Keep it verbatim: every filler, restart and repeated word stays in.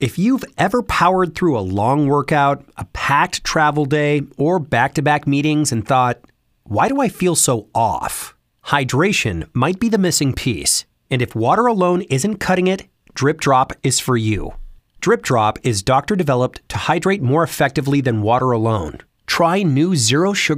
If you've ever powered through a long workout, a packed travel day, or back-to-back meetings and thought, why do I feel so off? Hydration might be the missing piece. And if water alone isn't cutting it, Drip Drop is for you. Drip Drop is doctor-developed to hydrate more effectively than water alone. Try new zero sugar